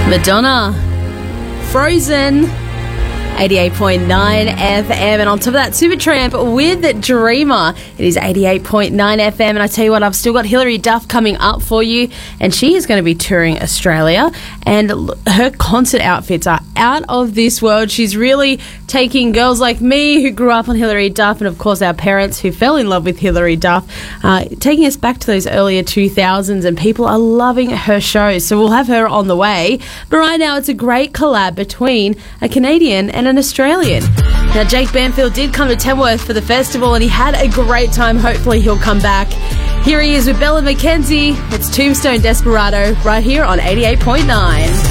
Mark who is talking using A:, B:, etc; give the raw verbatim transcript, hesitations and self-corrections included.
A: Madonna, Frozen, eighty-eight point nine F M, and on top of that, Supertramp with Dreamer. It is eighty-eight point nine F M, and I tell you what, I've still got Hilary Duff coming up for you, and she is going to be touring Australia, and her concert outfits are out of this world. She's really taking girls like me who grew up on Hilary Duff, and of course our parents who fell in love with Hilary Duff, uh, taking us back to those earlier two thousands, and people are loving her shows, so we'll have her on the way. But right now it's a great collab between a Canadian and an Australian. Now, Jake Banfield did come to Tamworth for the festival and he had a great time. Hopefully he'll come back. Here he is with Bella McKenzie. It's Tombstone Desperado right here on eighty-eight point nine.